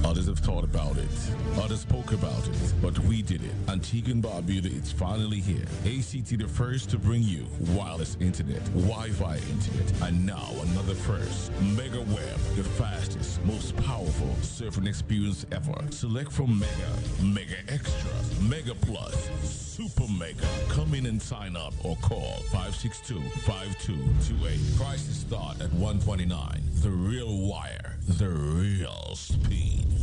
Others have thought about it. Others spoke about it. But we did it. Antigua and Barbuda is finally here. ACT the first to bring you wireless internet, Wi-Fi internet, and now another first. Mega Web, the fastest, most powerful surfing experience ever. Select from Mega, Mega Extra, Mega Plus, Super Mega. Come in and sign up or call 562-5228. Prices start at $129. The real wire, the real speed.